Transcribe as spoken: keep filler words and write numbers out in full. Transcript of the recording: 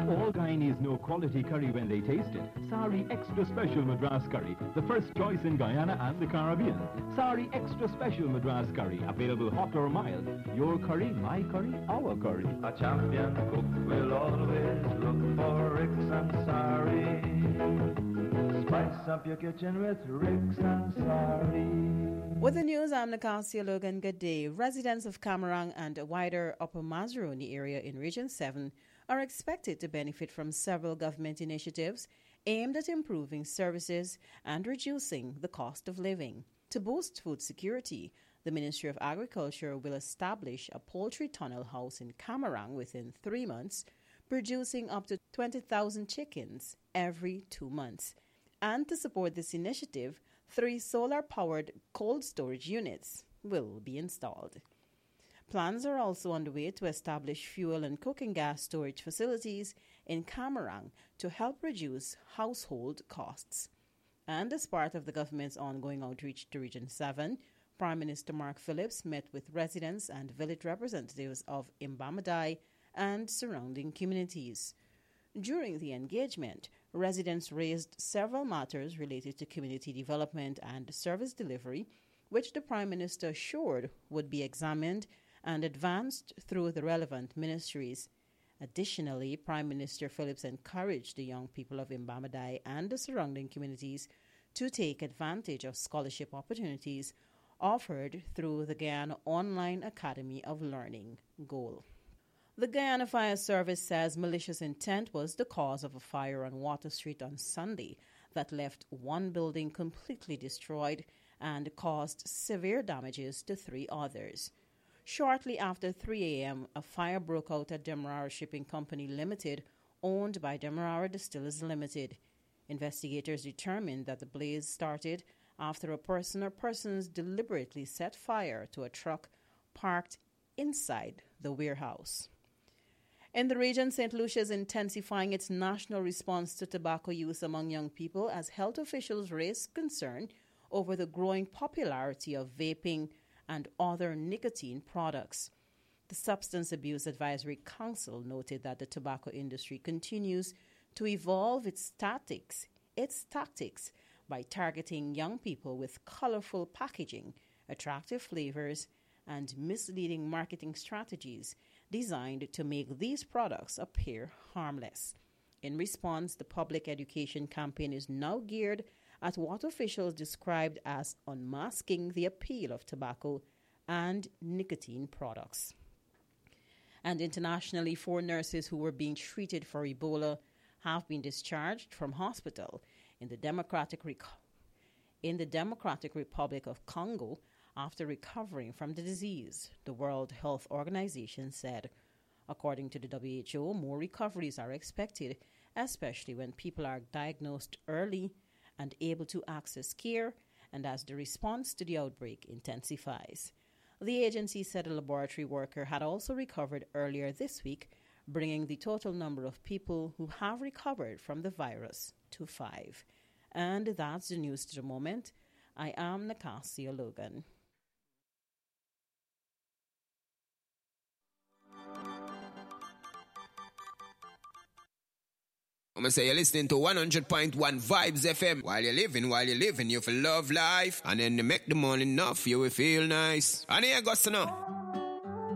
All Guyanese know quality curry when they taste it. Sari Extra Special Madras Curry, the first choice in Guyana and the Caribbean. Sari Extra Special Madras Curry, available hot or mild. Your curry, my curry, our curry. A champion cook will always look for Ricks and Sari. Spice up your kitchen with Ricks and Sari. With the news, I'm Nakasia Logan. Good day. Residents of Camarang and wider Upper Mazaroni area in Region seven are expected to benefit from several government initiatives aimed at improving services and reducing the cost of living. To boost food security, the Ministry of Agriculture will establish a poultry tunnel house in Camarang within three months, producing up to twenty thousand chickens every two months. And to support this initiative, three solar-powered cold storage units will be installed. Plans are also underway to establish fuel and cooking gas storage facilities in Camarang to help reduce household costs. And as part of the government's ongoing outreach to Region seven, Prime Minister Mark Phillips met with residents and village representatives of Imbamadai and surrounding communities. During the engagement, residents raised several matters related to community development and service delivery, which the Prime Minister assured would be examined and advanced through the relevant ministries. Additionally, Prime Minister Phillips encouraged the young people of Imbamadai and the surrounding communities to take advantage of scholarship opportunities offered through the Guyana Online Academy of Learning, GOAL. The Guyana Fire Service says malicious intent was the cause of a fire on Water Street on Sunday that left one building completely destroyed and caused severe damages to three others. Shortly after three a.m., a fire broke out at Demerara Shipping Company Limited, owned by Demerara Distillers Limited. Investigators determined that the blaze started after a person or persons deliberately set fire to a truck parked inside the warehouse. In the region, Saint Lucia is intensifying its national response to tobacco use among young people as health officials raise concern over the growing popularity of vaping and other nicotine products. The Substance Abuse Advisory Council noted that the tobacco industry continues to evolve its tactics, its tactics by targeting young people with colorful packaging, attractive flavors, and misleading marketing strategies designed to make these products appear harmless. In response, the public education campaign is now geared at what officials described as unmasking the appeal of tobacco and nicotine products. And internationally, four nurses who were being treated for Ebola have been discharged from hospital in the Democratic Rec- in the Democratic Republic of Congo after recovering from the disease, the World Health Organization said. According to the W H O, more recoveries are expected, especially when people are diagnosed early and able to access care, and as the response to the outbreak intensifies. The agency said a laboratory worker had also recovered earlier this week, bringing the total number of people who have recovered from the virus to five. And that's the news to the moment. I am Nakasia Logan. I'm gonna say you're listening to one hundred point one Vibes F M. While you're living, while you're living, you feel love life. And then you make the money enough, you will feel nice. And here goes to know.